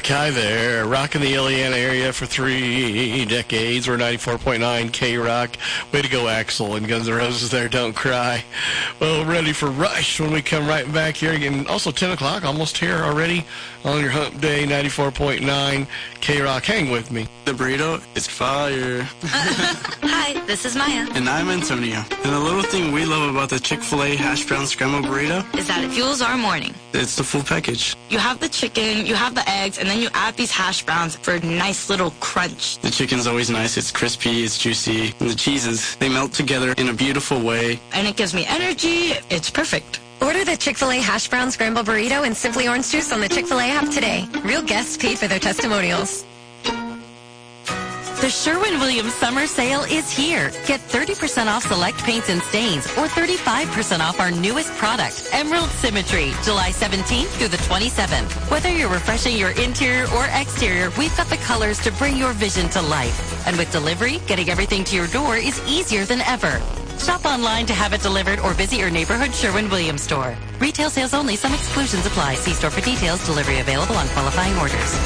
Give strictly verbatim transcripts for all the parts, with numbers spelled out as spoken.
Rick, hi there. Rocking the Illiana area for three decades. We're ninety-four point nine K-Rock. Way to go, Axl and Guns N' Roses there. Don't cry. Well, ready for Rush when we come right back here again. Also ten o'clock, almost here already on your hump day, ninety-four point nine K-Rock. Hang with me. The burrito is fire. Hi, this is Maya. And I'm Antonio. And the little thing we love about the Chick-fil-A hash brown scrambled burrito is that it fuels our morning. It's the full package. You have the chicken, you have the eggs, and then you add these hash browns for a nice little crunch. The chicken's always nice. It's crispy, it's juicy. And the cheeses, they melt together in a beautiful way. And it gives me energy. It's perfect. Order the Chick-fil-A hash brown scrambled burrito and Simply Orange Juice on the Chick-fil-A app today. Real guests paid for their testimonials. The Sherwin-Williams Summer Sale is here. Get thirty percent off select paints and stains or thirty-five percent off our newest product, Emerald Symmetry, July seventeenth through the twenty-seventh. Whether you're refreshing your interior or exterior, we've got the colors to bring your vision to life. And with delivery, getting everything to your door is easier than ever. Shop online to have it delivered or visit your neighborhood Sherwin-Williams store. Retail sales only. Some exclusions apply. See store for details. Delivery available on qualifying orders.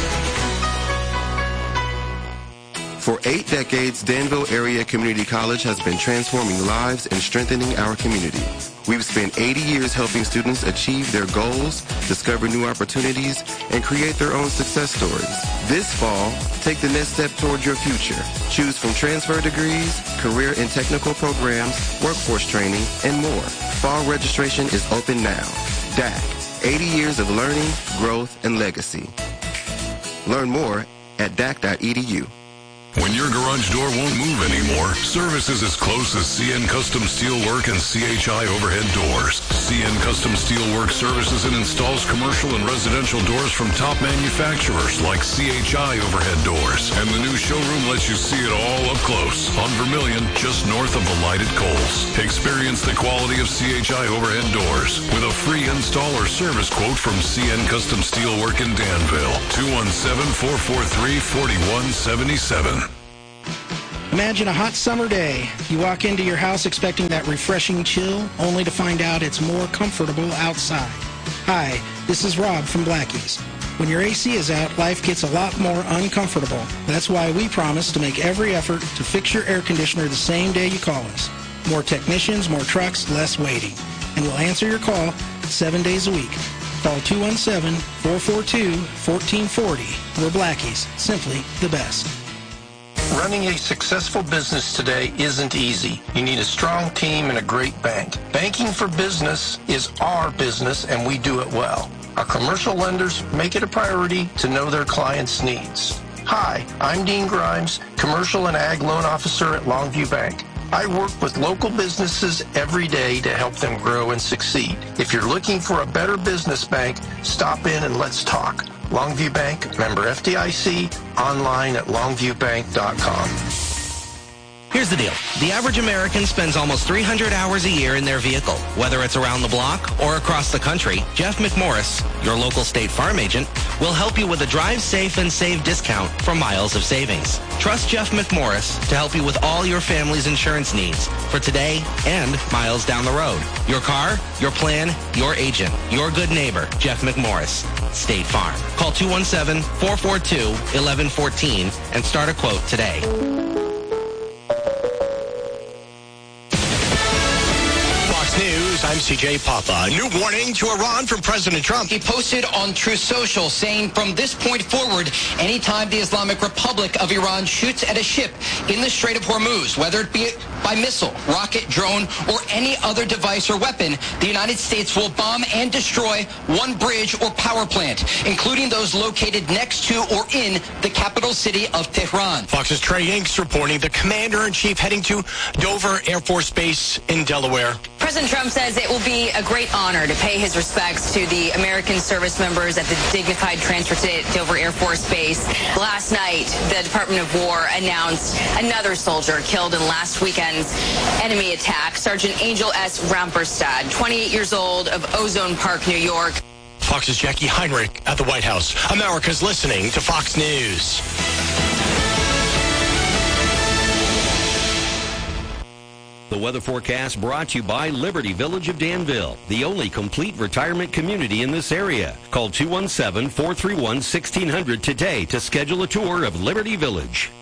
For eight decades, Danville Area Community College has been transforming lives and strengthening our community. We've spent eighty years helping students achieve their goals, discover new opportunities, and create their own success stories. This fall, take the next step toward your future. Choose from transfer degrees, career and technical programs, workforce training, and more. Fall registration is open now. D A C, eighty years of learning, growth, and legacy. Learn more at D A C dot E D U. When your garage door won't move anymore, service is as close as C N Custom Steelwork and C H I Overhead Doors. C N Custom Steelwork services and installs commercial and residential doors from top manufacturers like C H I Overhead Doors. And the new showroom lets you see it all up close on Vermilion, just north of the lighted Coles. Experience the quality of C H I Overhead Doors with a free install or service quote from C N Custom Steelwork in Danville. two one seven, four four three, four one seven seven. Imagine a hot summer day. You walk into your house expecting that refreshing chill, only to find out it's more comfortable outside. Hi, this is Rob from Blackie's. When your A C is out, life gets a lot more uncomfortable. That's why we promise to make every effort to fix your air conditioner the same day you call us. More technicians, more trucks, less waiting. And we'll answer your call seven days a week. Call two one seven, four four two, one four four zero. We're Blackie's, simply the best. Running a successful business today isn't easy. You need a strong team and a great bank. Banking for business is our business, and we do it well. Our commercial lenders make it a priority to know their clients' needs. Hi, I'm Dean Grimes, Commercial and Ag Loan Officer at Longview Bank. I work with local businesses every day to help them grow and succeed. If you're looking for a better business bank, stop in and let's talk. Longview Bank, member F D I C, online at longview bank dot com. Here's the deal. The average American spends almost three hundred hours a year in their vehicle. Whether it's around the block or across the country, Jeff McMorris, your local State Farm agent, will help you with a Drive Safe and Save discount for miles of savings. Trust Jeff McMorris to help you with all your family's insurance needs for today and miles down the road. Your car, your plan, your agent, your good neighbor, Jeff McMorris, State Farm. Call two one seven, four four two, one one one four and start a quote today. News, I'm C J Papa. A new warning to Iran from President Trump. He posted on Truth Social saying from this point forward, anytime the Islamic Republic of Iran shoots at a ship in the Strait of Hormuz, whether it be by missile, rocket, drone, or any other device or weapon, the United States will bomb and destroy one bridge or power plant, including those located next to or in the capital city of Tehran. Fox's Trey Yanks reporting the commander-in-chief heading to Dover Air Force Base in Delaware. President Trump says it will be a great honor to pay his respects to the American service members at the dignified transfer to Dover Air Force Base. Last night, the Department of War announced another soldier killed in last weekend's enemy attack, Sergeant Angel S. Ramperstad, twenty-eight years old, of Ozone Park, New York. Fox's Jackie Heinrich at the White House. America's listening to Fox News. The weather forecast brought to you by Liberty Village of Danville, the only complete retirement community in this area. Call two one seven, four three one, one six zero zero today to schedule a tour of Liberty Village.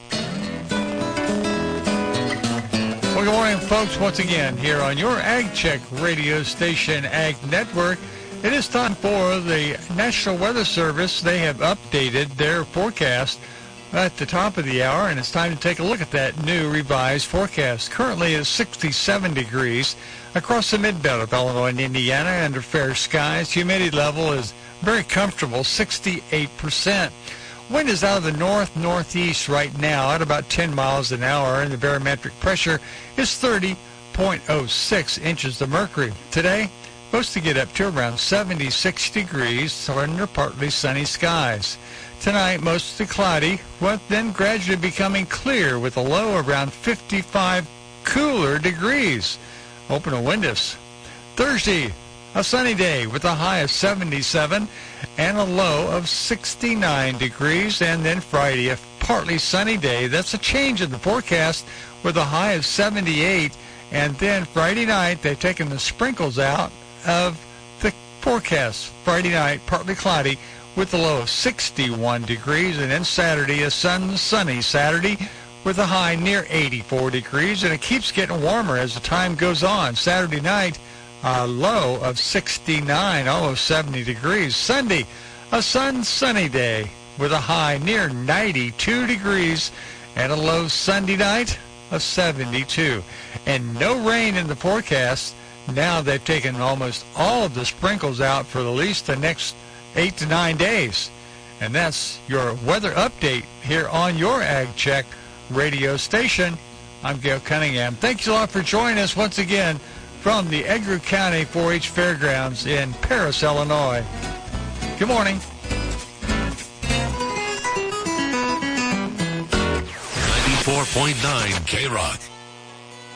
Well, good morning, folks. Once again, here on your Ag Check radio station, Ag Network, it is time for the National Weather Service. They have updated their forecast at the top of the hour, and it's time to take a look at that new revised forecast. Currently it's sixty-seven degrees across the mid-belt of Illinois and Indiana under fair skies. Humidity level is very comfortable, sixty-eight percent. Wind is out of the north-northeast right now at about ten miles an hour, and the barometric pressure is thirty point oh six inches of mercury. Today, supposed to get up to around seventy-six degrees under partly sunny skies. Tonight, mostly cloudy, but then gradually becoming clear with a low around fifty-five cooler degrees. Open to windless. Thursday, a sunny day with a high of seventy-seven and a low of sixty-nine degrees. And then Friday, a partly sunny day. That's a change in the forecast with a high of seventy-eight. And then Friday night, they've taken the sprinkles out of the forecast. Friday night, partly cloudy with a low of sixty-one degrees. And then Saturday, a sun sunny Saturday with a high near eighty-four degrees. And it keeps getting warmer as the time goes on. Saturday night, a low of sixty-nine, almost seventy degrees. Sunday, a sun sunny day with a high near ninety-two degrees and a low Sunday night of seventy-two. And no rain in the forecast. Now they've taken almost all of the sprinkles out for at least the next eight to nine days. And that's your weather update here on your Ag Check radio station. I'm Gail Cunningham. Thanks a lot for joining us once again from the Edgar County four H Fairgrounds in Paris, Illinois. Good morning. ninety-four point nine K-Rock.